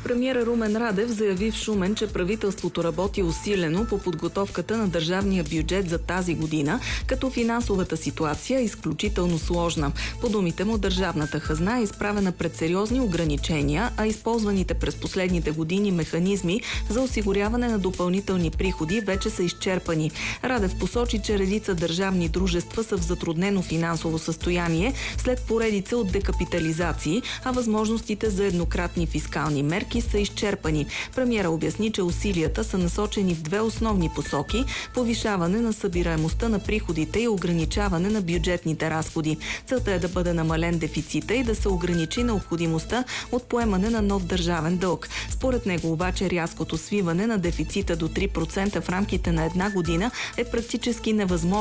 Премиерът Румен Радев заяви в Шумен, че правителството работи усилено по подготовката на държавния бюджет за тази година, като финансовата ситуация е изключително сложна. По думите му, държавната хазна е изправена пред сериозни ограничения, а използваните през последните години механизми за осигуряване на допълнителни приходи вече са изчерпани. Радев посочи, че редица държавни дружества са в затруднено финансово състояние след поредица от декапитализации, а възможностите за еднократни фискални мерки са изчерпани. Премиера обясни, че усилията са насочени в две основни посоки – повишаване на събираемостта на приходите и ограничаване на бюджетните разходи. Целта е да бъде намален дефицита и да се ограничи необходимостта от поемане на нов държавен дълг. Според него обаче рязкото свиване на дефицита до 3% в рамките на една година е практически невъзможно